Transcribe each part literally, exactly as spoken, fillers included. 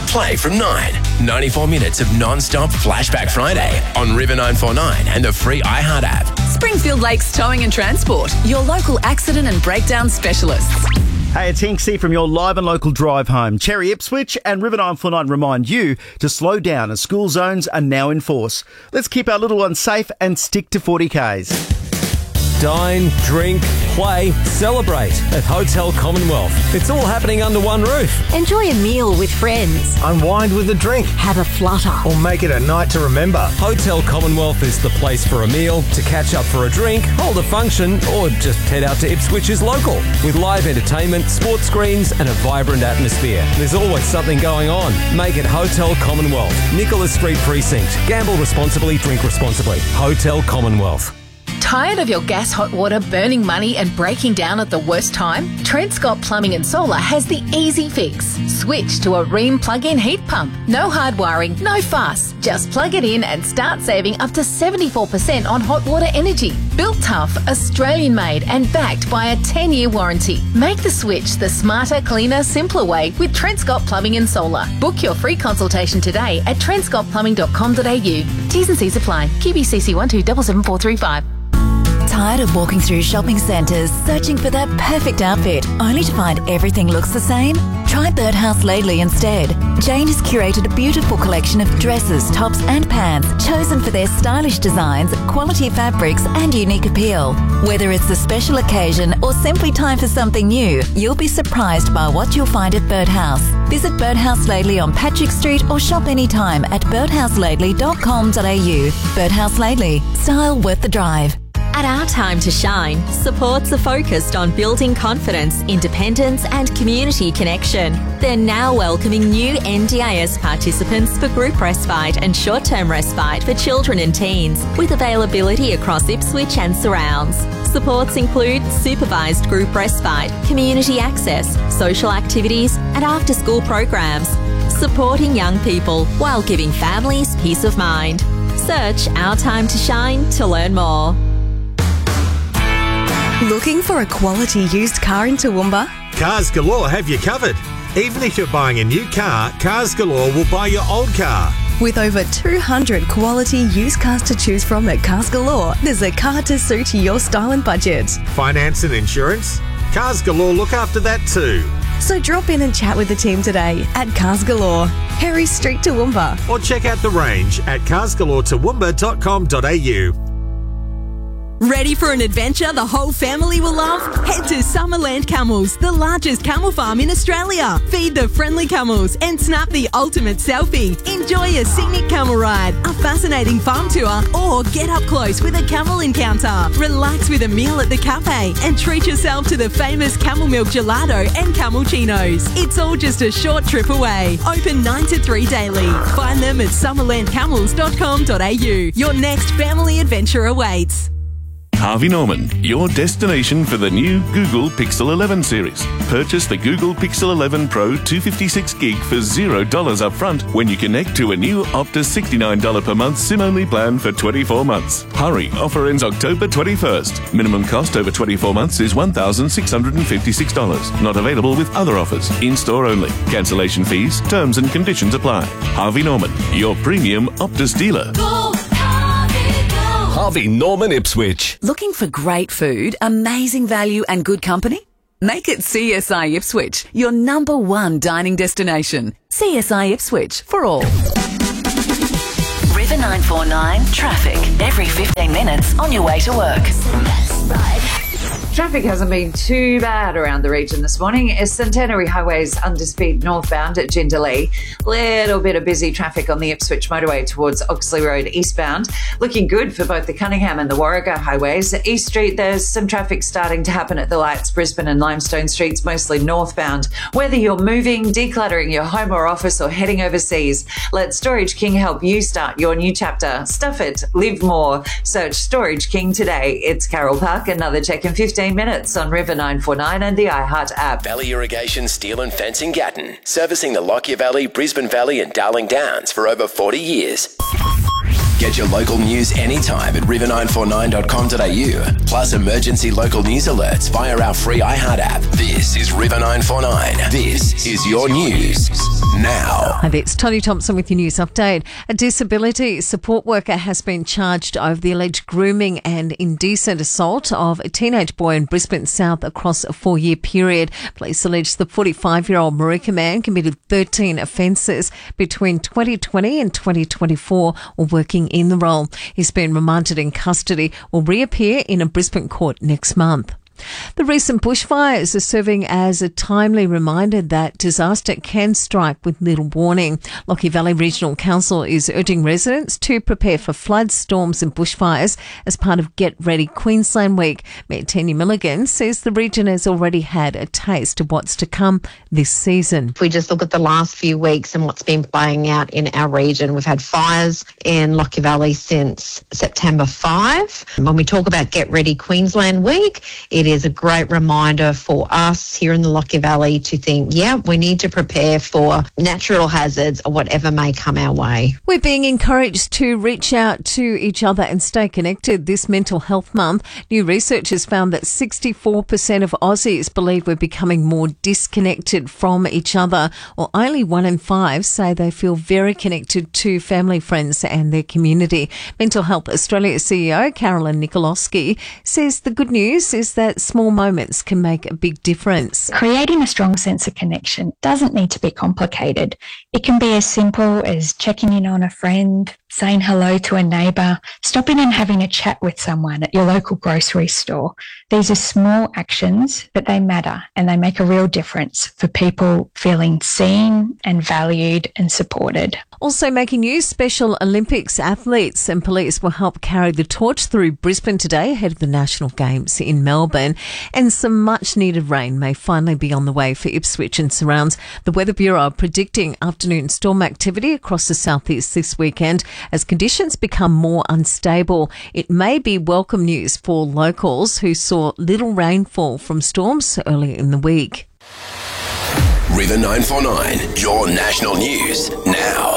Play from nine. ninety-four minutes of non-stop Flashback Friday on River nine four nine and the free iHeart app. Springfield Lakes Towing and Transport, your local accident and breakdown specialists. Hey, it's Hinksy from your live and local drive home. Cherry Ipswich and River nine four nine remind you to slow down as school zones are now in force. Let's keep our little ones safe and stick to forty kays. Dine, drink, play, celebrate at Hotel Commonwealth. It's all happening under one roof. Enjoy a meal with friends. Unwind with a drink. Have a flutter. Or make it a night to remember. Hotel Commonwealth is the place for a meal, to catch up for a drink, hold a function, or just head out to Ipswich's local. With live entertainment, sports screens and a vibrant atmosphere. There's always something going on. Make it Hotel Commonwealth. Nicholas Street Precinct. Gamble responsibly, drink responsibly. Hotel Commonwealth. Tired of your gas hot water burning money and breaking down at the worst time? Trent Scott Plumbing and Solar has the easy fix. Switch to a Rheem plug-in heat pump. No hard wiring, no fuss. Just plug it in and start saving up to seventy-four percent on hot water energy. Built tough, Australian made and backed by a ten-year warranty. Make the switch the smarter, cleaner, simpler way with Trent Scott Plumbing and Solar. Book your free consultation today at trent scott plumbing dot com dot a u. T's and C's apply. Q B C C one two seven seven four three five. Tired of walking through shopping centres searching for that perfect outfit only to find everything looks the same? Try Birdhouse Laidley instead. Jane has curated a beautiful collection of dresses, tops and pants chosen for their stylish designs, quality fabrics and unique appeal. Whether it's a special occasion or simply time for something new, you'll be surprised by what you'll find at Birdhouse. Visit Birdhouse Laidley on Patrick Street or shop anytime at birdhouse laidley dot com dot a u. Birdhouse Laidley, style worth the drive. At Our Time to Shine, supports are focused on building confidence, independence and community connection. They're now welcoming new N D I S participants for group respite and short-term respite for children and teens, with availability across Ipswich and surrounds. Supports include supervised group respite, community access, social activities and after-school programs, supporting young people while giving families peace of mind. Search Our Time to Shine to learn more. Looking for a quality used car in Toowoomba? Cars Galore have you covered. Even if you're buying a new car, Cars Galore will buy your old car. With over two hundred quality used cars to choose from at Cars Galore, there's a car to suit your style and budget. Finance and insurance? Cars Galore look after that too. So drop in and chat with the team today at Cars Galore, Harry Street, Toowoomba. Or check out the range at cars galore toowoomba dot com dot a u. Ready for an adventure the whole family will love? Head to Summerland Camels, the largest camel farm in Australia. Feed the friendly camels and snap the ultimate selfie. Enjoy a scenic camel ride, a fascinating farm tour, or get up close with a camel encounter. Relax with a meal at the cafe and treat yourself to the famous camel milk gelato and camulchinos. It's all just a short trip away. Open nine to three daily. Find them at summerland camels dot com dot a u. Your next family adventure awaits. Harvey Norman, your destination for the new Google Pixel eleven series. Purchase the Google Pixel eleven Pro two fifty-six gig for zero dollars up front when you connect to a new Optus sixty-nine dollars per month SIM-only plan for twenty-four months. Hurry, offer ends October twenty-first. Minimum cost over twenty-four months is one thousand six hundred fifty-six dollars. Not available with other offers. In-store only. Cancellation fees, terms and conditions apply. Harvey Norman, your premium Optus dealer. Go! Harvey Norman Ipswich. Looking for great food, amazing value and good company? Make it C S I Ipswich, your number one dining destination. C S I Ipswich for all. River nine four nine traffic every fifteen minutes on your way to work. Traffic hasn't been too bad around the region this morning. As Centenary Highway's under speed northbound at Jindalee. Little bit of busy traffic on the Ipswich motorway towards Oxley Road eastbound. Looking good for both the Cunningham and the Warragah highways. At East Street, there's some traffic starting to happen at the lights. Brisbane and Limestone Streets, mostly northbound. Whether you're moving, decluttering your home or office, or heading overseas, let Storage King help you start your new chapter. Stuff it, live more. Search Storage King today. It's Carol Park. Another check in fifteen minutes on River nine four nine and the iHeart app. Valley Irrigation Steel and Fencing Gatton, servicing the Lockyer Valley, Brisbane Valley and Darling Downs for over forty years. Get your local news anytime at river nine four nine dot com dot a u. Plus emergency local news alerts via our free iHeart app. This is River nine four nine. This is your news now. Hi, it's Tony Thompson with your news update. A disability support worker has been charged over the alleged grooming and indecent assault of a teenage boy in Brisbane South across a four-year period. Police allege the forty-five-year-old Marika man committed thirteen offences between twenty twenty and twenty twenty-four while working in the role. He's been remanded in custody, will reappear in a Brisbane court next month. The recent bushfires are serving as a timely reminder that disaster can strike with little warning. Lockie Valley Regional Council is urging residents to prepare for floods, storms and bushfires as part of Get Ready Queensland Week. Mayor Tanya Milligan says the region has already had a taste of what's to come this season. If we just look at the last few weeks and what's been playing out in our region, we've had fires in Lockie Valley since September fifth. When we talk about Get Ready Queensland Week, it is a great reminder for us here in the Lockie Valley to think, yeah, we need to prepare for natural hazards or whatever may come our way. We're being encouraged to reach out to each other and stay connected this Mental Health Month. New research has found that sixty-four percent of Aussies believe we're becoming more disconnected from each other, or only one in five say they feel very connected to family, friends and their community. Mental Health Australia C E O Carolyn Nikolowski says the good news is that small moments can make a big difference. Creating a strong sense of connection doesn't need to be complicated. It can be as simple as checking in on a friend, saying hello to a neighbour, stopping and having a chat with someone at your local grocery store. These are small actions, but they matter and they make a real difference for people feeling seen and valued and supported. Also making news, Special Olympics athletes and police will help carry the torch through Brisbane today ahead of the National Games in Melbourne. And some much needed rain may finally be on the way for Ipswich and surrounds. The Weather Bureau are predicting afternoon storm activity across the southeast this weekend as conditions become more unstable. It may be welcome news for locals who saw little rainfall from storms earlier in the week. River nine four nine, your national news now.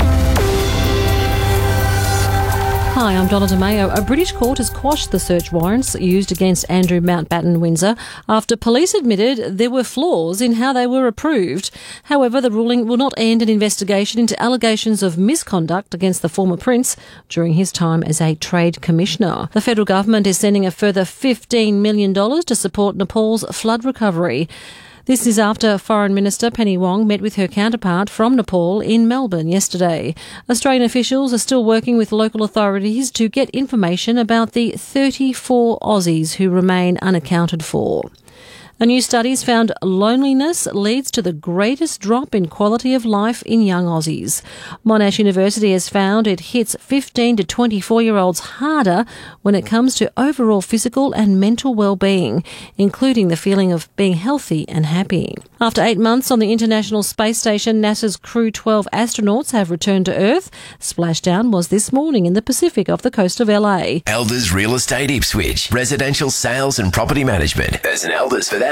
Hi, I'm Donna DeMayo. A British court has quashed the search warrants used against Andrew Mountbatten Windsor after police admitted there were flaws in how they were approved. However, the ruling will not end an investigation into allegations of misconduct against the former prince during his time as a trade commissioner. The federal government is sending a further fifteen million dollars to support Nepal's flood recovery. This is after Foreign Minister Penny Wong met with her counterpart from Nepal in Melbourne yesterday. Australian officials are still working with local authorities to get information about the thirty-four Aussies who remain unaccounted for. A new study has found loneliness leads to the greatest drop in quality of life in young Aussies. Monash University has found it hits fifteen to twenty-four-year-olds harder when it comes to overall physical and mental well-being, including the feeling of being healthy and happy. After eight months on the International Space Station, NASA's Crew twelve astronauts have returned to Earth. Splashdown was this morning in the Pacific off the coast of L A. Elders Real Estate Ipswich. Residential sales and property management. There's an Elders for that.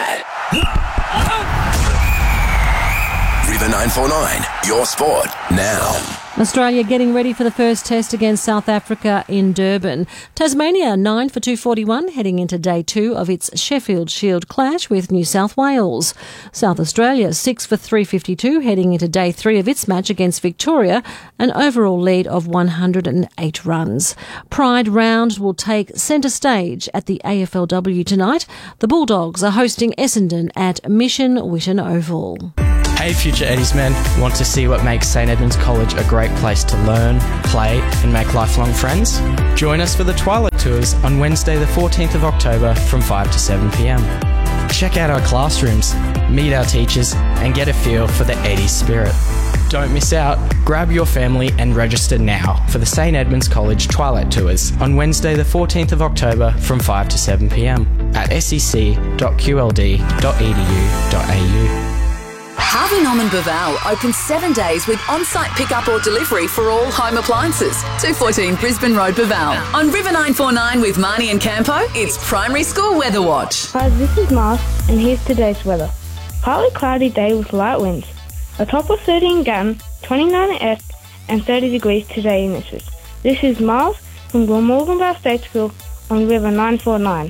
River nine four nine, your sport now. Australia getting ready for the first test against South Africa in Durban. Tasmania nine for two forty-one heading into day two of its Sheffield Shield clash with New South Wales. South Australia six for three fifty-two heading into day three of its match against Victoria, an overall lead of one hundred eight runs. Pride Round will take centre stage at the A F L W tonight. The Bulldogs are hosting Essendon at Mission Whitten Oval. Hey Future Eddies men, want to see what makes St Edmunds College a great place to learn, play and make lifelong friends? Join us for the Twilight Tours on Wednesday the fourteenth of October from five to seven p m. Check out our classrooms, meet our teachers and get a feel for the Eddies spirit. Don't miss out. Grab your family and register now for the St Edmunds College Twilight Tours on Wednesday the fourteenth of October from five to seven p m at s e c dot q l d dot e d u dot a u. Harvey Norman Baval opens seven days with on-site pickup or delivery for all home appliances. two fourteen Brisbane Road, Baval. On River nine four nine with Marnie and Campo, it's Primary School Weather Watch. Hi, this is Mark and here's today's weather. Partly cloudy day with light winds. A top of thirty in Gatton, twenty-nine at Est and thirty degrees today in Ipswich. This is Miles from Glamorgan Vale State School on River nine four nine.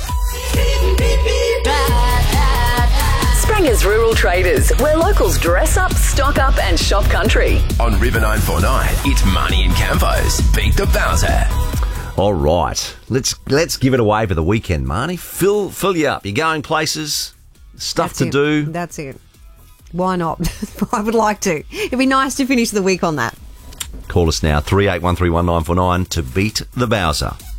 Spranger's Rural Traders, where locals dress up, stock up and shop country. On River nine four nine, it's Marnie and Campos. Beat the Bowser. All right, let's let's give it away for the weekend, Marnie. Fill fill you up. You're going places, stuff That's to it. do. That's it. Why not? I would like to. It'd be nice to finish the week on that. Call us now, three eight one three one nine four nine to beat the Bowser.